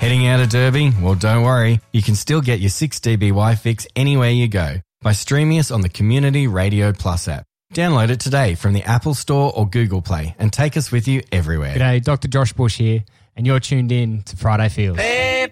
Heading out of Derby? Well, don't worry. You can still get your 6dBY fix anywhere you go by streaming us on the Community Radio Plus app. Download it today from the Apple Store or Google Play and take us with you everywhere. G'day, Dr. Josh Bush here, and you're tuned in to Friday Feels. Hey,